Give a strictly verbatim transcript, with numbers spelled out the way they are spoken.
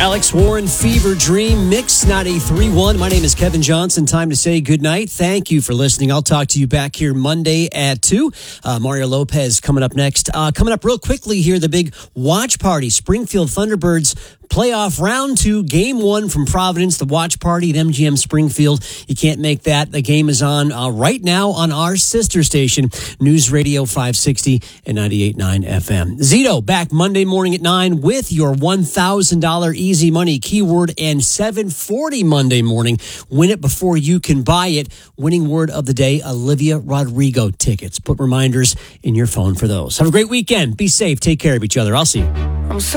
Alex Warren, Fever Dream, Mix ninety-three point one. My name is Kevin Johnson. Time to say goodnight. Thank you for listening. I'll talk to you back here Monday at two. Uh, Mario Lopez coming up next. Uh, coming up real quickly here, the big watch party. Springfield Thunderbirds playoff round two, game one from Providence, the watch party at M G M Springfield. You can't make that. The game is on uh, right now on our sister station, News Radio five sixty and ninety-eight point nine F M. Zito back Monday morning at nine with your one thousand dollars easy money keyword and seven forty Monday morning. Win it before you can buy it. Winning word of the day, Olivia Rodrigo tickets. Put reminders in your phone for those. Have a great weekend. Be safe. Take care of each other. I'll see you. I'm so